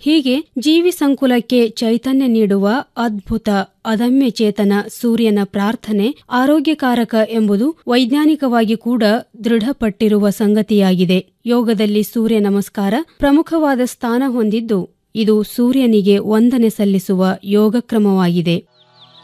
ಹೀಗೆ ಜೀವಿ ಸಂಕುಲಕ್ಕೆ ಚೈತನ್ಯ ನೀಡುವ ಅದ್ಭುತ ಅದಮ್ಯ ಚೇತನ ಸೂರ್ಯನ ಪ್ರಾರ್ಥನೆ ಆರೋಗ್ಯಕಾರಕ ಎಂಬುದು ವೈಜ್ಞಾನಿಕವಾಗಿ ಕೂಡ ದೃಢಪಟ್ಟಿರುವ ಸಂಗತಿಯಾಗಿದೆ. ಯೋಗದಲ್ಲಿ ಸೂರ್ಯ ನಮಸ್ಕಾರ ಪ್ರಮುಖವಾದ ಸ್ಥಾನ ಹೊಂದಿದ್ದು ಇದು ಸೂರ್ಯನಿಗೆ ವಂದನೆ ಸಲ್ಲಿಸುವ ಯೋಗಕ್ರಮವಾಗಿದೆ.